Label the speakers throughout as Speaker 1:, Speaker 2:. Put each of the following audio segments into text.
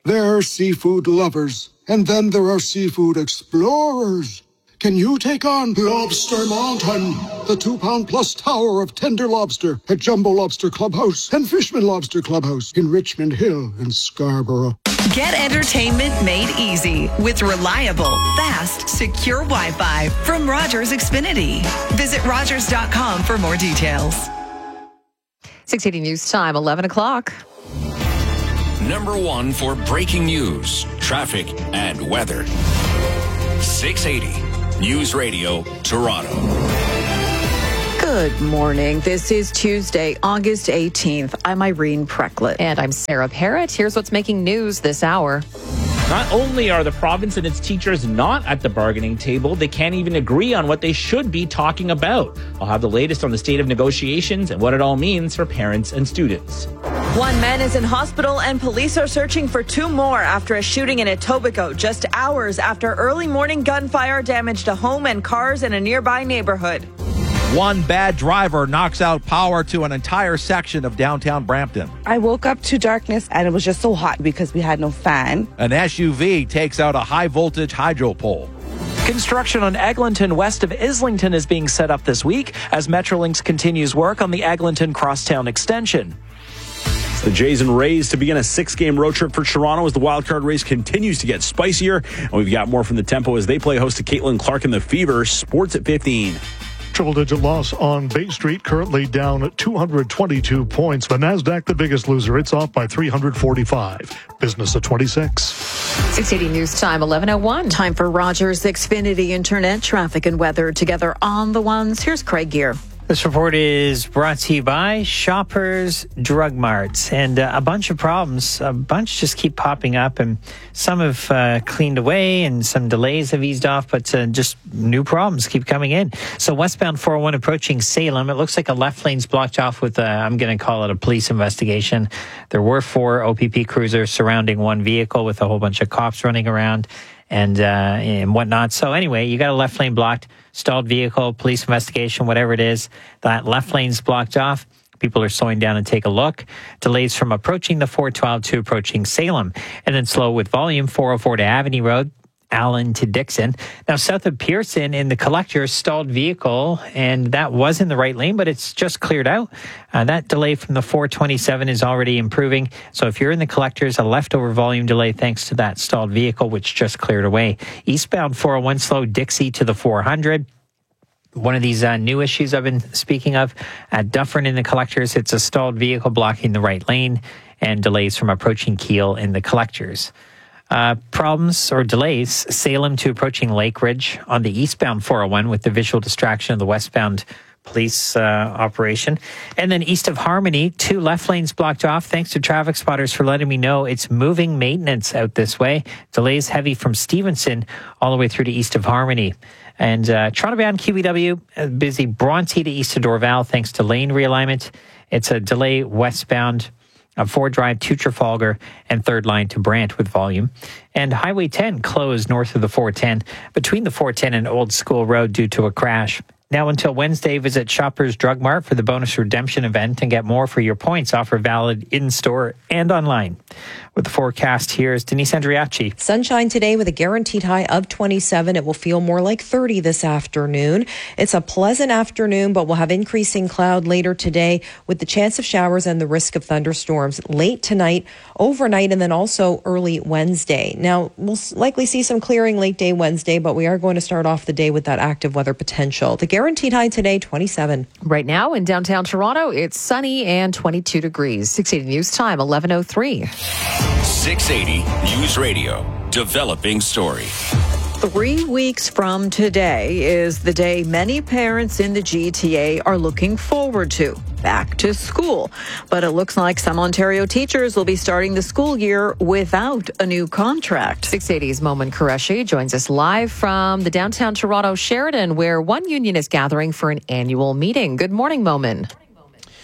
Speaker 1: There are seafood lovers, and then there are seafood explorers. Can you take on Lobster Mountain, the 2-pound-plus tower of tender lobster at Jumbo Lobster Clubhouse and Fishman Lobster Clubhouse in Richmond Hill and Scarborough?
Speaker 2: Get entertainment made easy with reliable, fast, secure Wi-Fi from Rogers Xfinity. Visit Rogers.com for more details.
Speaker 3: 680 News Time, 11 o'clock.
Speaker 4: Number one for breaking news, traffic, and weather. 680 News Radio, Toronto.
Speaker 5: Good morning. This is Tuesday, August 18th. I'm Irene Precklett.
Speaker 3: And I'm Sarah Parrott. Here's what's making news this hour.
Speaker 6: Not only are the province and its teachers not at the bargaining table, they can't even agree on what they should be talking about. I'll have the latest on the state of negotiations and what it all means for parents and students.
Speaker 7: One man is in hospital and police are searching for two more after a shooting in Etobicoke just hours after early morning gunfire damaged a home and cars in a nearby neighborhood.
Speaker 8: One bad driver knocks out power to an entire section of downtown Brampton.
Speaker 9: I woke up to darkness and it was just so hot because we had no fan.
Speaker 8: An SUV takes out a high-voltage hydro pole.
Speaker 10: Construction on Eglinton west of Islington is being set up this week as Metrolinx continues work on the Eglinton Crosstown extension.
Speaker 11: The Jays and Rays to begin a 6-game road trip for Toronto as the wildcard race continues to get spicier. And we've got more from the Tempo as they play host to Caitlin Clark and the Fever. Sports at 15.
Speaker 12: Triple-digit loss on Bay Street, currently down at 222 points. The NASDAQ, the biggest loser. It's off by 345. Business at 26.
Speaker 3: 680 News Time, 11:01.
Speaker 5: Time for Rogers Xfinity Internet traffic and weather together on the ones. Here's Craig Gear.
Speaker 13: This report is brought to you by Shoppers Drug Mart. And a bunch of problems, a bunch just keep popping up, and some have cleaned away and some delays have eased off, but just new problems keep coming in. So westbound 401 approaching Salem, it looks like a left lane's blocked off with, I'm going to call it a police investigation. There were 4 OPP cruisers surrounding one vehicle with a whole bunch of cops running around and whatnot. So anyway, you got a left lane blocked, stalled vehicle, police investigation, whatever it is. That left lane's blocked off. People are slowing down and take a look. Delays from approaching the 412 to approaching Salem. And then slow with volume 404 to Avenue Road, Allen to Dixon. Now, south of Pearson in the Collector, stalled vehicle, and that was in the right lane, but it's just cleared out. That delay from the 427 is already improving. So if you're in the Collectors, a leftover volume delay thanks to that stalled vehicle, which just cleared away. Eastbound 401 slow Dixie to the 400. One of these new issues I've been speaking of at Dufferin in the Collectors, it's a stalled vehicle blocking the right lane and delays from approaching Keele in the Collectors. Problems or delays, Salem to approaching Lake Ridge on the eastbound 401 with the visual distraction of the westbound police operation. And then east of Harmony, 2 left lanes blocked off. Thanks to traffic spotters for letting me know it's moving maintenance out this way. Delays heavy from Stevenson all the way through to east of Harmony. And Toronto-bound QEW, busy Bronte to east of Dorval thanks to lane realignment. It's a delay westbound 4 Drive to Trafalgar and 3rd line to Brant with volume. And Highway 10 closed north of the 410 between the 410 and Old School Road due to a crash. Now until Wednesday, visit Shoppers Drug Mart for the bonus redemption event and get more for your points. Offer valid in-store and online. With the forecast, here's Denise Andriachi.
Speaker 14: Sunshine today with a guaranteed high of 27. It will feel more like 30 this afternoon. It's a pleasant afternoon, but we'll have increasing cloud later today with the chance of showers and the risk of thunderstorms late tonight, overnight, and then also early Wednesday. Now, we'll likely see some clearing late day Wednesday, but we are going to start off the day with that active weather potential. The guaranteed high today, 27.
Speaker 3: Right now in downtown Toronto, it's sunny and 22 degrees. 680 News Time, 11:03.
Speaker 4: 680 News Radio, developing story.
Speaker 5: 3 weeks from today is the day many parents in the GTA are looking forward to, back to school. But it looks like some Ontario teachers will be starting the school year without a new contract.
Speaker 3: 680's Momin Qureshi joins us live from the downtown Toronto Sheridan, where one union is gathering for an annual meeting. Good morning, Momin.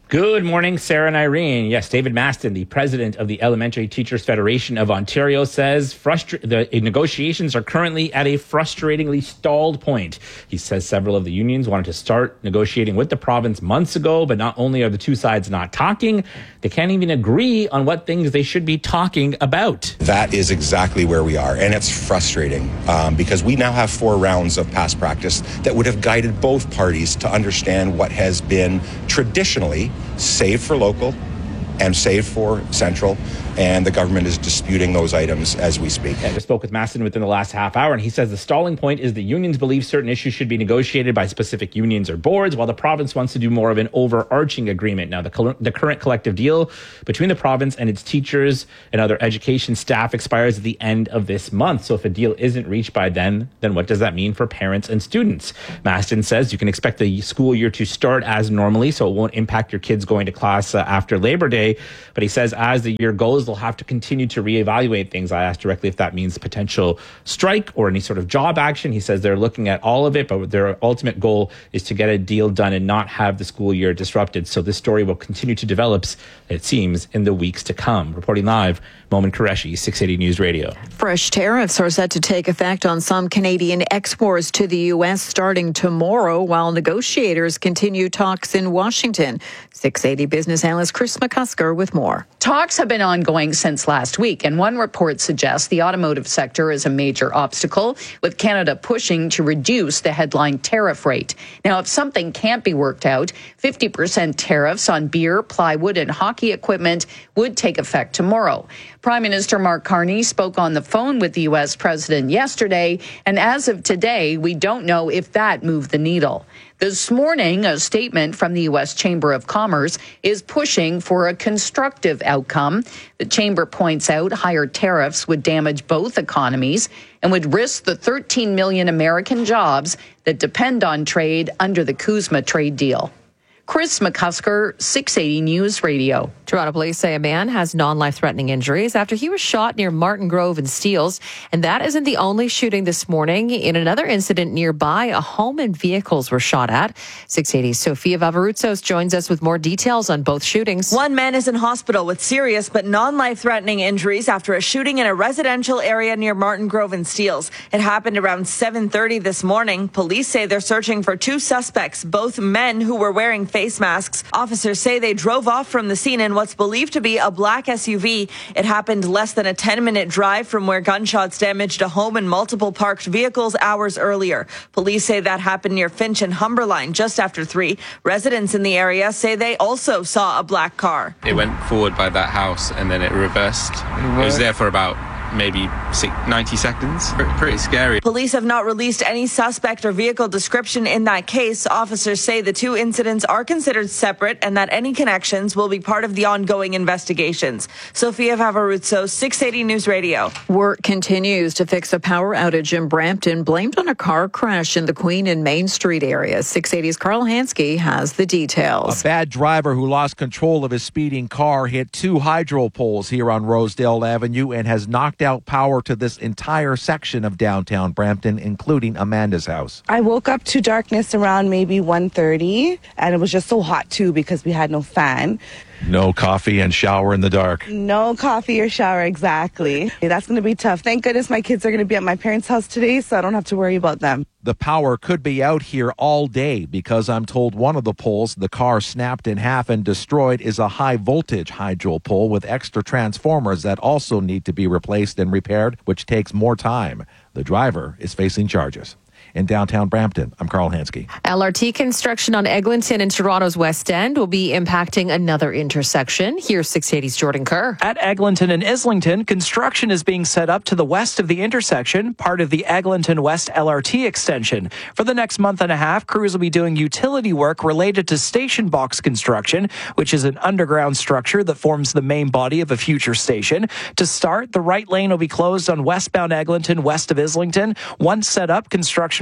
Speaker 6: Good morning, Sarah and Irene. Yes, David Maston, the president of the Elementary Teachers Federation of Ontario, says the negotiations are currently at a frustratingly stalled point. He says several of the unions wanted to start negotiating with the province months ago, but not only are the two sides not talking, they can't even agree on what things they should be talking about.
Speaker 15: That is exactly where we are, and it's frustrating because we now have 4 rounds of past practice that would have guided both parties to understand what has been traditionally save for local and save for central, and the government is disputing those items as we speak.
Speaker 6: I just spoke with Maston within the last half hour, and he says the stalling point is the unions believe certain issues should be negotiated by specific unions or boards, while the province wants to do more of an overarching agreement. Now, the current collective deal between the province and its teachers and other education staff expires at the end of this month. So if a deal isn't reached by then what does that mean for parents and students? Maston says you can expect the school year to start as normally, so it won't impact your kids going to class after Labor Day. But he says as the year goes, they'll have to continue to reevaluate things. I asked directly if that means potential strike or any sort of job action. He says they're looking at all of it, but their ultimate goal is to get a deal done and not have the school year disrupted. So this story will continue to develop, it seems, in the weeks to come. Reporting live, Momin Qureshi, 680 News Radio.
Speaker 5: Fresh tariffs are set to take effect on some Canadian exports to the U.S. starting tomorrow, while negotiators continue talks in Washington. 680 business analyst Chris McCusker with more.
Speaker 16: Talks have been ongoing since last week, and one report suggests the automotive sector is a major obstacle, with Canada pushing to reduce the headline tariff rate. Now, if something can't be worked out, 50% tariffs on beer, plywood, and hockey equipment would take effect tomorrow. Prime Minister Mark Carney spoke on the phone with the U.S. president yesterday, and as of today, we don't know if that moved the needle. This morning, a statement from the U.S. Chamber of Commerce is pushing for a constructive outcome. The chamber points out higher tariffs would damage both economies and would risk the 13 million American jobs that depend on trade under the CUSMA trade deal. Chris McCusker, 680 News Radio.
Speaker 3: Toronto police say a man has non-life-threatening injuries after he was shot near Martin Grove and Steeles. And that isn't the only shooting this morning. In another incident nearby, a home and vehicles were shot at. 680's Sophia Vavarutsos joins us with more details on both shootings.
Speaker 7: One man is in hospital with serious but non-life-threatening injuries after a shooting in a residential area near Martin Grove and Steeles. It happened around 7:30 this morning. Police say they're searching for 2 suspects, both men who were wearing face masks. Officers say they drove off from the scene in what's believed to be a black SUV. It happened less than a 10-minute drive from where gunshots damaged a home and multiple parked vehicles hours earlier. Police say that happened near Finch and Humberline just after 3. Residents in the area say they also saw a black car.
Speaker 17: It went forward by that house and then it reversed. It was there for about maybe 90 seconds. Pretty scary.
Speaker 7: Police have not released any suspect or vehicle description in that case. Officers say the 2 incidents are considered separate and that any connections will be part of the ongoing investigations. Sophia Vavarutsos, 680 News Radio.
Speaker 5: Work continues to fix a power outage in Brampton blamed on a car crash in the Queen and Main Street area. 680's Carl Hansky has the details.
Speaker 8: A bad driver who lost control of his speeding car hit 2 hydro poles here on Rosedale Avenue and has knocked out power to this entire section of downtown Brampton, including Amanda's house.
Speaker 9: I woke up to darkness around maybe 1:30, and it was just so hot too because we had no fan.
Speaker 8: No coffee and shower in the dark.
Speaker 9: No coffee or shower, exactly. That's going to be tough. Thank goodness my kids are going to be at my parents' house today, so I don't have to worry about them.
Speaker 8: The power could be out here all day because I'm told one of the poles the car snapped in half and destroyed is a high voltage hydro pole with extra transformers that also need to be replaced and repaired, which takes more time. The driver is facing charges. In downtown Brampton, I'm Carl Hansky.
Speaker 3: LRT construction on Eglinton in Toronto's West End will be impacting another intersection. Here's 680's Jordan Kerr.
Speaker 10: At Eglinton and Islington, construction is being set up to the west of the intersection, part of the Eglinton West LRT extension. For the next month and a half, crews will be doing utility work related to station box construction, which is an underground structure that forms the main body of a future station. To start, the right lane will be closed on westbound Eglinton west of Islington. Once set up, construction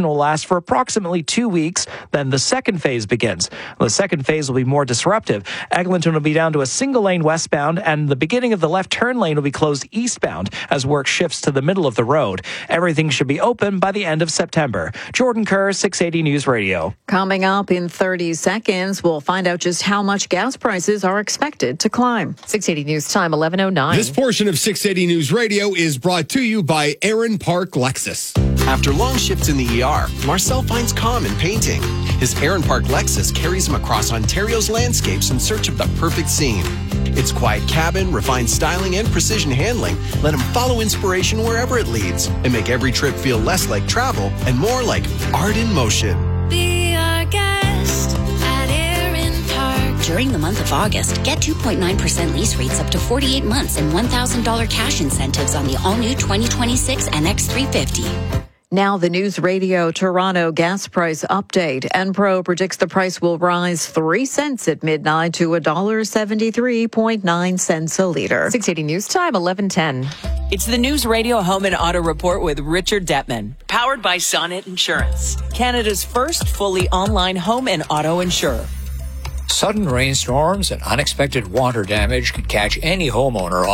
Speaker 10: construction will last for approximately 2 weeks. Then the second phase begins. The second phase will be more disruptive. Eglinton will be down to a single lane westbound, and the beginning of the left turn lane will be closed eastbound as work shifts to the middle of the road. Everything should be open by the end of September. Jordan Kerr, 680 News Radio.
Speaker 5: Coming up in 30 seconds, we'll find out just how much gas prices are expected to climb.
Speaker 3: 680 News Time, 11:09.
Speaker 18: This portion of 680 News Radio is brought to you by Aaron Park Lexus.
Speaker 19: After long shifts in the ER, Marcel finds calm in painting. His Aaron Park Lexus carries him across Ontario's landscapes in search of the perfect scene. Its quiet cabin, refined styling, and precision handling let him follow inspiration wherever it leads and make every trip feel less like travel and more like art in motion.
Speaker 20: Be our guest at Aaron Park. During the month of August, get 2.9% lease rates up to 48 months and $1,000 cash incentives on the all-new 2026 NX350.
Speaker 5: Now the News Radio Toronto gas price update. Enpro predicts the price will rise 3 cents at midnight to $1.73.9 a liter.
Speaker 3: 680 News Time, 11:10.
Speaker 21: It's the News Radio Home and Auto Report with Richard Detman, powered by Sonnet Insurance, Canada's first fully online home and auto insurer.
Speaker 22: Sudden rainstorms and unexpected water damage could catch any homeowner